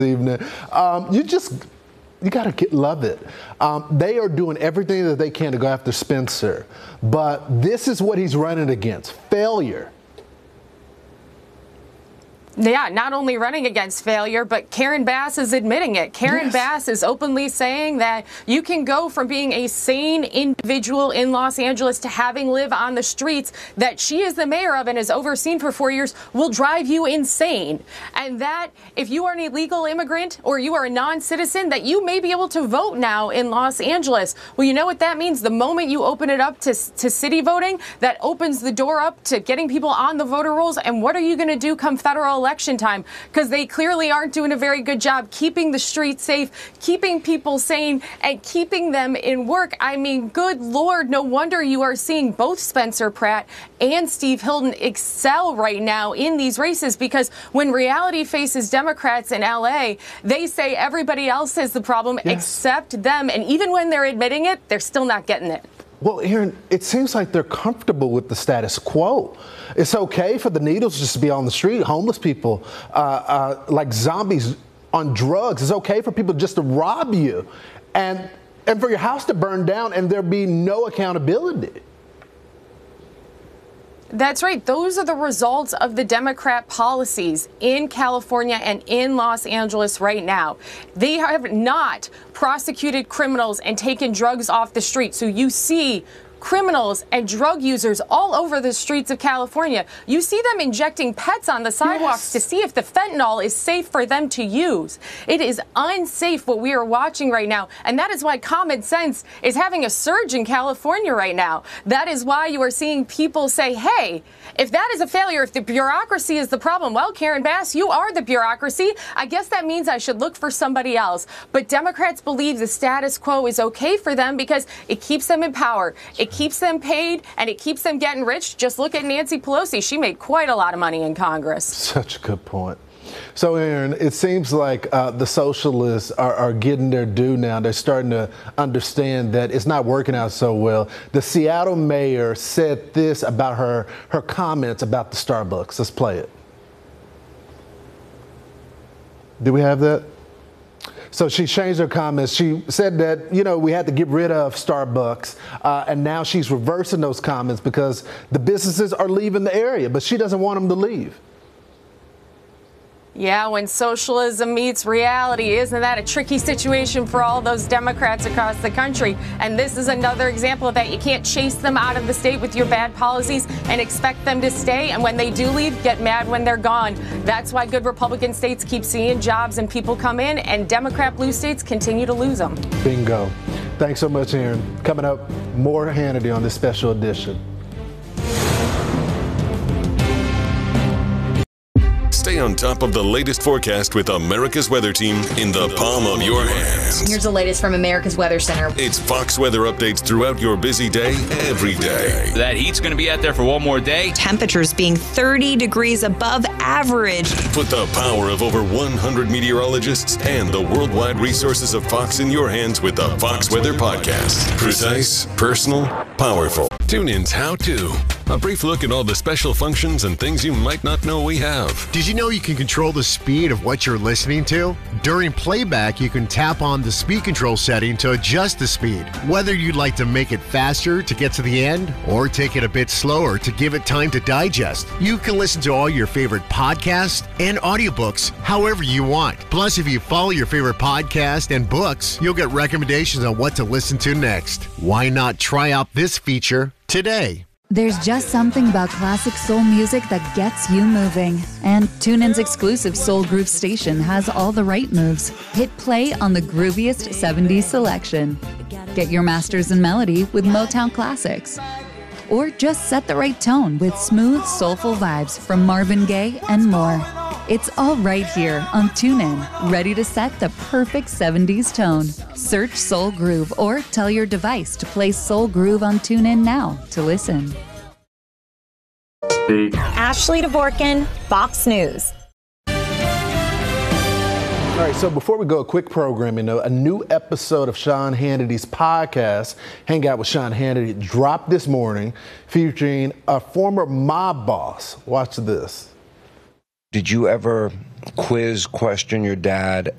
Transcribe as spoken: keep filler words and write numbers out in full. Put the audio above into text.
evening. Um, you just, you got to love it. Um, they are doing everything that they can to go after Spencer, but this is what he's running against: failure. Yeah, not only running against failure, but Karen Bass is admitting it. Karen yes. Bass is openly saying that you can go from being a sane individual in Los Angeles to having lived on the streets that she is the mayor of and has overseen for four years will drive you insane. And that if you are an illegal immigrant or you are a non-citizen, that you may be able to vote now in Los Angeles. Well, you know what that means? The moment you open it up to, to city voting, that opens the door up to getting people on the voter rolls. And what are you going to do come federal election time? Because they clearly aren't doing a very good job keeping the streets safe, keeping people sane, and keeping them in work. I mean, good Lord, no wonder you are seeing both Spencer Pratt and Steve Hilton excel right now in these races, because when reality faces Democrats in L A, they say everybody else has the problem yes. except them. And even when they're admitting it, they're still not getting it. Well, Aaron, it seems like they're comfortable with the status quo. It's okay for the needles just to be on the street, homeless people, uh, uh, like zombies on drugs. It's okay for people just to rob you and, and for your house to burn down and there be no accountability. That's right. Those are the results of the Democrat policies in California and in Los Angeles right now. They have not prosecuted criminals and taken drugs off the street. So you see criminals and drug users all over the streets of California. You see them injecting pets on the sidewalks yes. to see if the fentanyl is safe for them to use. It is unsafe what we are watching right now, and that is why common sense is having a surge in California right now. That is why you are seeing people say, hey, if that is a failure, if the bureaucracy is the problem, well, Karen Bass, you are the bureaucracy. I guess that means I should look for somebody else. But Democrats believe the status quo is okay for them because it keeps them in power. It keeps them paid, and it keeps them getting rich. Just look at Nancy Pelosi. She made quite a lot of money in Congress. Such a good point. So, Aaron, it seems like uh, the socialists are, are getting their due now. They're starting to understand that it's not working out so well. The Seattle mayor said this about her, her comments about the Starbucks. Let's play it. Do we have that? So she changed her comments. She said that, you know, we had to get rid of Starbucks, uh, and now she's reversing those comments because the businesses are leaving the area, but she doesn't want them to leave. Yeah, when socialism meets reality, isn't that a tricky situation for all those Democrats across the country? And this is another example of that. You can't chase them out of the state with your bad policies and expect them to stay. And when they do leave, get mad when they're gone. That's why good Republican states keep seeing jobs and people come in, and Democrat blue states continue to lose them. Bingo. Thanks so much, Aaron. Coming up, more Hannity on this special edition. Stay on top of the latest forecast with America's Weather Team in the palm of your hands. Here's the latest from America's Weather Center. It's Fox weather updates throughout your busy day, every day. That heat's going to be out there for one more day. Temperatures being thirty degrees above average. Put the power of over one hundred meteorologists and the worldwide resources of Fox in your hands with the Fox Weather Podcast. Precise, personal, powerful. TuneIn's How To. A brief look at all the special functions and things you might not know we have. Did you know you can control the speed of what you're listening to? During playback, you can tap on the speed control setting to adjust the speed. Whether you'd like to make it faster to get to the end or take it a bit slower to give it time to digest, you can listen to all your favorite podcasts and audiobooks however you want. Plus, if you follow your favorite podcast and books, you'll get recommendations on what to listen to next. Why not try out this feature today? There's just something about classic soul music that gets you moving. And TuneIn's exclusive Soul Groove station has all the right moves. Hit play on the grooviest seventies selection. Get your masters in melody with Motown classics. Or just set the right tone with smooth, soulful vibes from Marvin Gaye and more. It's all right here on TuneIn, ready to set the perfect seventies tone. Search Soul Groove or tell your device to play Soul Groove on TuneIn now to listen. Ashley Dvorkin, Fox News. All right, so before we go, a quick programming note. A new episode of Sean Hannity's podcast, Hang Out with Sean Hannity, dropped this morning, featuring a former mob boss. Watch this. Did you ever quiz, question your dad